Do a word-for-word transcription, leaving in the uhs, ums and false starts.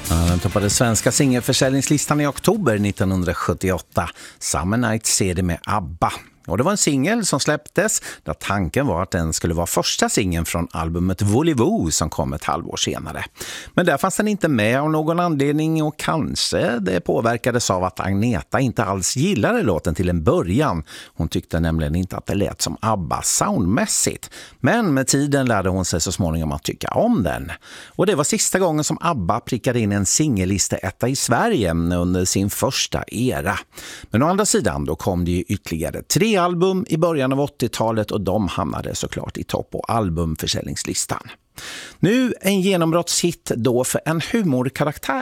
Den toppade svenska singelförsäljningslistan i oktober nittonhundrasjuttioåtta. Summer Night C D med ABBA. Och det var en singel som släpptes där tanken var att den skulle vara första singeln från albumet Voulez-Vous som kom ett halvår senare. Men där fanns den inte med av någon anledning, och kanske det påverkades av att Agneta inte alls gillade låten till en början. Hon tyckte nämligen inte att det lät som ABBA soundmässigt. Men med tiden lärde hon sig så småningom att tycka om den. Och det var sista gången som ABBA prickade in en singellisteetta i Sverige under sin första era. Men å andra sidan då kom det ju ytterligare tre album i början av åttiotalet, och de hamnade såklart i topp- och albumförsäljningslistan. Nu en genombrottshit då för en humorkaraktär